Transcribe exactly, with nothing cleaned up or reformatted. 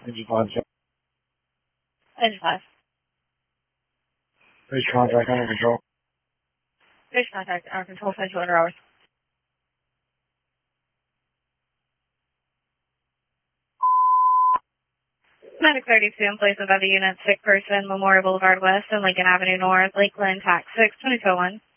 Engine five. Engine five. Bridge contact under control. Bridge contact under control, ten two hundred hours. Medic thirty-two in place of other units, sick person, Memorial Boulevard West and Lincoln Avenue North, Lakeland, tax six two two oh one.